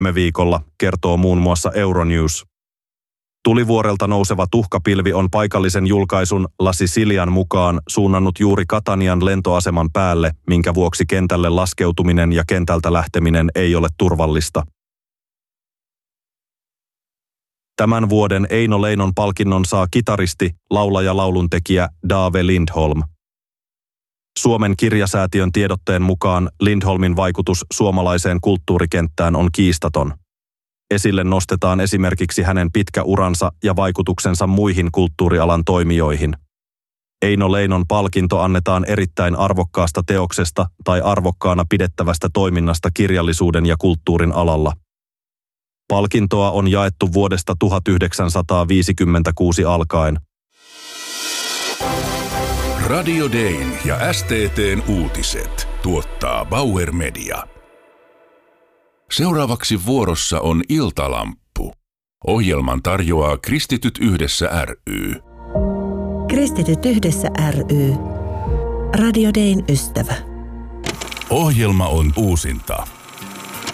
viime viikolla, kertoo muun muassa Euronews. Tulivuorelta nouseva tuhkapilvi on paikallisen julkaisun La Sicilian mukaan suunnannut juuri Catanian lentoaseman päälle, minkä vuoksi kentälle laskeutuminen ja kentältä lähteminen ei ole turvallista. Tämän vuoden Eino Leinon palkinnon saa kitaristi, laulaja lauluntekijä Daave Lindholm. Suomen kirjasäätiön tiedotteen mukaan Lindholmin vaikutus suomalaiseen kulttuurikenttään on kiistaton. Esille nostetaan esimerkiksi hänen pitkä uransa ja vaikutuksensa muihin kulttuurialan toimijoihin. Eino Leinon palkinto annetaan erittäin arvokkaasta teoksesta tai arvokkaana pidettävästä toiminnasta kirjallisuuden ja kulttuurin alalla. Palkintoa on jaettu vuodesta 1956 alkaen. Radio Dayn ja STT:n uutiset tuottaa Bauer Media. Seuraavaksi vuorossa on Iltalamppu. Ohjelman tarjoaa Kristityt Yhdessä ry. Kristityt Yhdessä ry. Radio Dayn ystävä. Ohjelma on uusinta.